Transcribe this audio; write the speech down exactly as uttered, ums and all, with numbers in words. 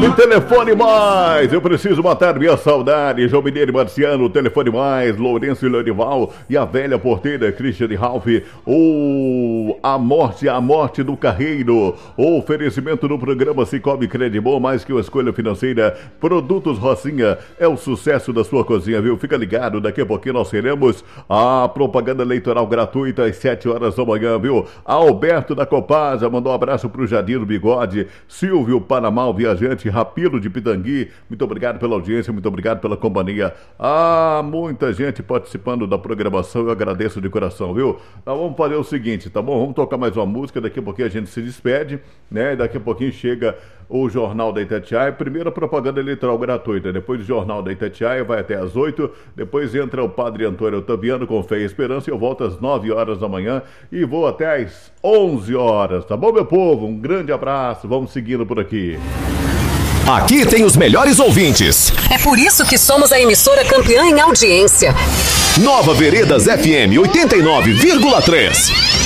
E Telefone Mais, eu preciso matar minha saudade. João Mineiro e Marciano, Telefone Mais, Lourenço e Lorival e a velha porteira Christian Ralph. Ou a morte, a morte do carreiro. O oferecimento do programa Cicobi Credibon, mais que uma escolha financeira. Produtos Rocinha, é o sucesso da sua cozinha, viu? Fica ligado, daqui a pouquinho nós teremos a propaganda eleitoral gratuita às sete horas da manhã, viu? Alberto da Copasa mandou um abraço pro Jardim do Bigode, Silvio Panamá, o viajante, Rapilo de Pitangui, muito obrigado pela audiência, muito obrigado pela companhia. Ah, muita gente participando da programação, eu agradeço de coração, viu? Então vamos fazer o seguinte, tá bom? Vamos tocar mais uma música, daqui a pouquinho a gente se despede, né? Daqui a pouquinho chega o Jornal da Itatiaia, primeiro a propaganda eleitoral gratuita, depois o Jornal da Itatiaia vai até às oito, depois entra o Padre Antônio Otaviano com Fé e Esperança e eu volto às nove horas da manhã e vou até às onze horas, tá bom, meu povo? Um grande abraço, vamos seguindo por aqui. Aqui tem os melhores ouvintes. É por isso que somos a emissora campeã em audiência. Nova Veredas F M oitenta e nove vírgula três.